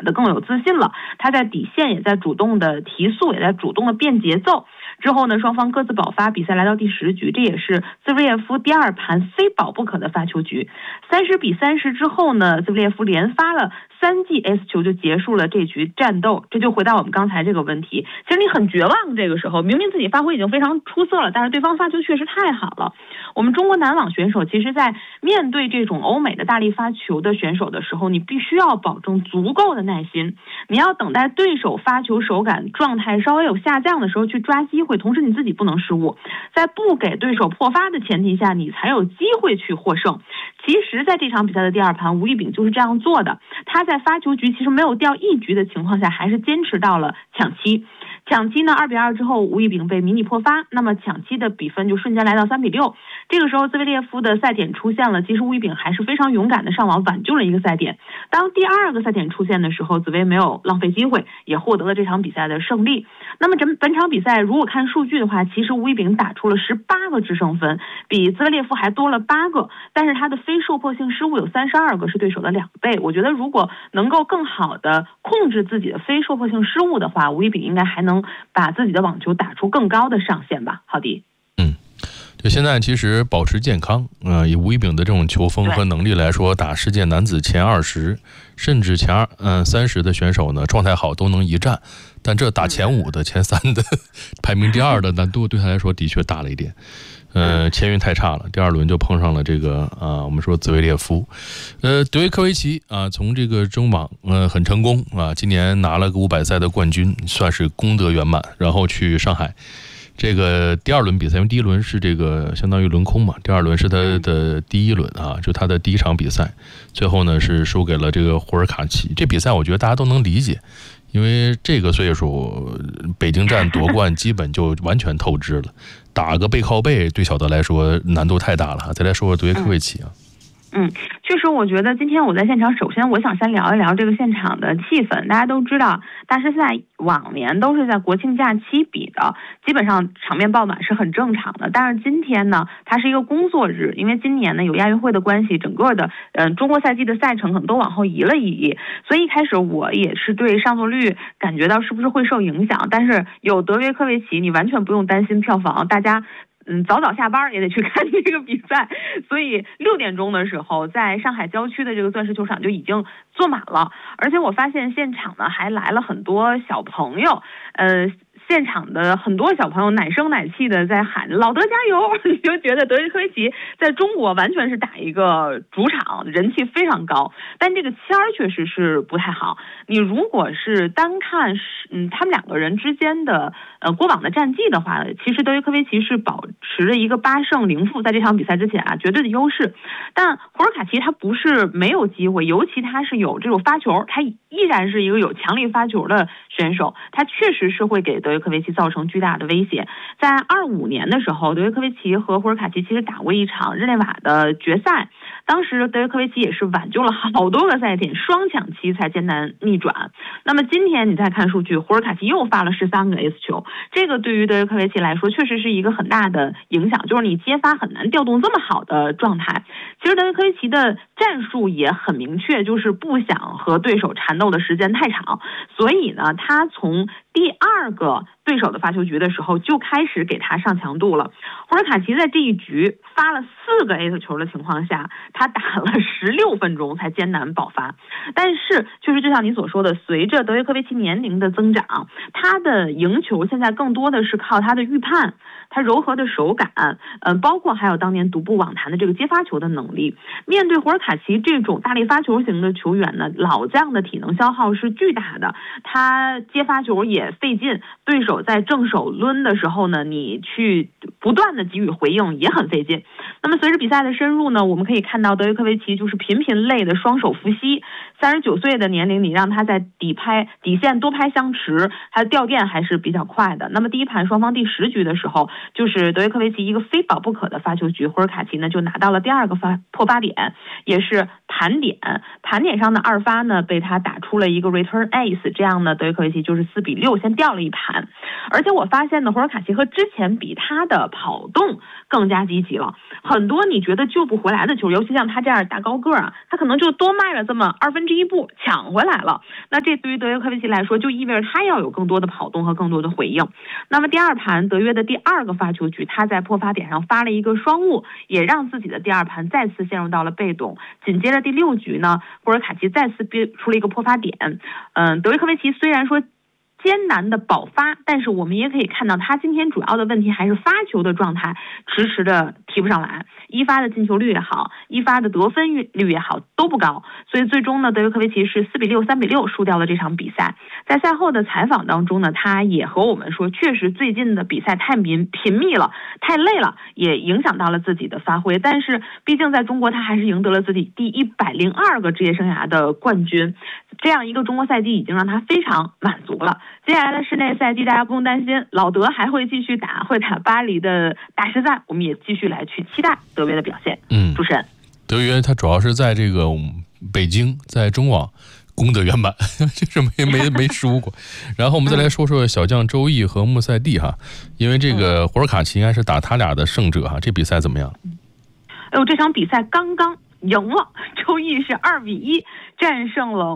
得更有自信了，他在底线也在主动的提速，也在主动的变节奏。之后呢，双方各自保发，比赛来到第10局，这也是兹维列夫第2盘非保不可的发球局。30-30之后呢，兹维列夫连发了3记 S 球就结束了这局战斗。这就回到我们刚才这个问题，其实你很绝望，这个时候明明自己发挥已经非常出色了，但是对方发球确实太好了。我们中国男网选手其实在面对这种欧美的大力发球的选手的时候，你必须要保证足够的耐心，你要等待对手发球手感状态稍微有下降的时候去抓机会，同时你自己不能失误，在不给对手破发的前提下，你才有机会去获胜。其实在这场比赛的第2盘，吴亦丙就是这样做的，他在发球局其实没有掉1局的情况下，还是坚持到了抢七。抢七呢2-2之后，吴亦丙被迷你破发，那么抢七的比分就瞬间来到3-6。这个时候兹维列夫的赛点出现了，其实吴亦丙还是非常勇敢的上网挽救了一个赛点。当第2个赛点出现的时候，紫薇没有浪费机会，也获得了这场比赛的胜利。那么本场比赛如果看数据的话，其实吴亦丙打出了18个制胜分，比兹维列夫还多了8个，但是他的非受迫性失误有32个，是对手的2倍。我觉得如果能够更好的控制自己的非受迫性失误的话，吴亦丙应该还能把自己的网球打出更高的上限吧。好的。 就现在其实保持健康，以吴亦丙的这种球风和能力来说，打世界男子前20甚至前30的选手呢，状态好都能一战，但这打前5的、前3的排名第2的难度对他来说的确大了一点。签运太差了，第2轮就碰上了这个我们说兹维列夫。德约科维奇从这个中网很成功今年拿了个500赛的冠军，算是功德圆满，然后去上海。这个第2轮比赛，因为第1轮是这个相当于轮空嘛，第2轮是他的第1轮就他的第1场比赛，最后呢是输给了这个胡尔卡奇。这比赛我觉得大家都能理解，因为这个岁数北京站夺冠基本就完全透支了，打个背靠背对小德来说难度太大了。再来说说德约科维奇确实我觉得今天我在现场，首先我想先聊一聊这个现场的气氛。大家都知道大师赛往年都是在国庆假期比的，基本上场面爆满是很正常的，但是今天呢它是一个工作日，因为今年呢有亚运会的关系，整个的中国赛季的赛程可能都往后移了一移，所以一开始我也是对上座率感觉到是不是会受影响，但是有德约科维奇你完全不用担心票房，大家早早下班也得去看这个比赛，所以6点钟的时候，在上海郊区的这个钻石球场就已经坐满了，而且我发现现场呢还来了很多小朋友，现场的很多小朋友奶声奶气的在喊老德加油，你就觉得德约科维奇在中国完全是打一个主场，人气非常高，但这个签儿确实是不太好。你如果是单看他们2个人之间的过往的战绩的话，其实德约科维奇是保持着一个8胜0负，在这场比赛之前绝对的优势，但胡尔卡奇他不是没有机会，尤其他是有这种发球，他依然是一个有强力发球的选手，他确实是会给德约科维奇造成巨大的威胁。在25年的时候，德约科维奇和胡尔卡奇其实打过一场日内瓦的决赛，当时德约科维奇也是挽救了好多个赛点，双抢七才艰难逆转。那么今天你再看数据，胡尔卡奇又发了13个 S 球，这个对于德约科维奇来说确实是一个很大的影响，就是你接发很难调动这么好的状态。其实德约科维奇的战术也很明确，就是不想和对手缠斗的时间太长，所以呢他从第2个对手的发球局的时候就开始给他上强度了。胡尔卡奇在这一局发了4个 S 球的情况下，他打了16分钟才艰难爆发。但是就是就像你所说的，随着德约科维奇年龄的增长，他的赢球现在更多的是靠他的预判，他柔和的手感，包括还有当年独步网坛的这个接发球的能力。面对胡尔卡奇这种大力发球型的球员呢，老将的体能消耗是巨大的，他接发球也费劲，对手在正手抡的时候呢，你去不断的给予回应也很费劲。那么随着比赛的深入呢，我们可以看到德约科维奇就是频频累的双手伏羲，39岁的年龄，你让他在底线多拍相持，他的掉电还是比较快的。那么第1盘双方第10局的时候，就是德约科维奇一个非保不可的发球局，胡尔卡奇呢就拿到了第2个破发点，也是盘点上的2发呢被他打出了一个 return ace， 这样呢德约科维奇就是4-6先掉了一盘。而且我发现呢，胡尔卡奇和之前比，他的跑动更加积极了，很多你觉得救不回来的球，尤其像他这样大高个他可能就多迈了这么1/2 1步抢回来了。那这对于德约科维奇来说，就意味着他要有更多的跑动和更多的回应。那么第二盘，德约的第2个发球局，他在破发点上发了一个双误，也让自己的第2盘再次陷入到了被动。紧接着第6局呢，波尔卡奇再次憋出了一个破发点。德约科维奇虽然说艰难的保发，但是我们也可以看到他今天主要的问题还是发球的状态迟迟的提不上来，一发的进球率也好，一发的得分率也好都不高，所以最终呢，德约科维奇是4比6、3比6输掉了这场比赛。在赛后的采访当中呢，他也和我们说，确实最近的比赛太频密了，太累了，也影响到了自己的发挥。但是毕竟在中国，他还是赢得了自己第102个职业生涯的冠军，这样一个中国赛季已经让他非常满足了。接下来的室内赛季，大家不用担心，老德还会继续打，会打巴黎的大师赛，我们也继续来去期待德约的表现。主持人， 德约他主要是在这个北京，在中网功德圆满，就是没输过。然后我们再来说说小将周毅和穆塞蒂哈，因为这个胡尔卡奇应该是打他俩的胜者哈，这比赛怎么样？ 这场比赛刚刚赢了，周毅是2比1战胜了